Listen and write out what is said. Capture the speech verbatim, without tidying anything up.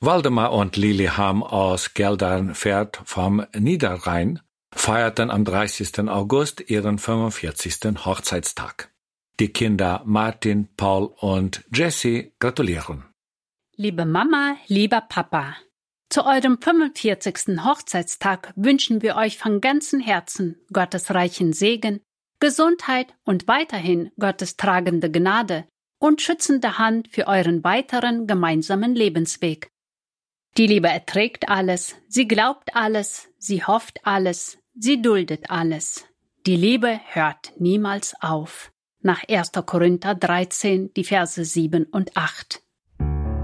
Waldemar und Lilian aus Geldernfeld vom Niederrhein feierten am dreißigsten August ihren fünfundvierzigsten Hochzeitstag. Die Kinder Martin, Paul und Jessie gratulieren. Liebe Mama, lieber Papa, zu eurem fünfundvierzigsten Hochzeitstag wünschen wir euch von ganzem Herzen Gottes reichen Segen, Gesundheit und weiterhin Gottes tragende Gnade und schützende Hand für euren weiteren gemeinsamen Lebensweg. Die Liebe erträgt alles, sie glaubt alles, sie hofft alles, sie duldet alles. Die Liebe hört niemals auf. Nach erster Korinther dreizehn, die Verse sieben und acht.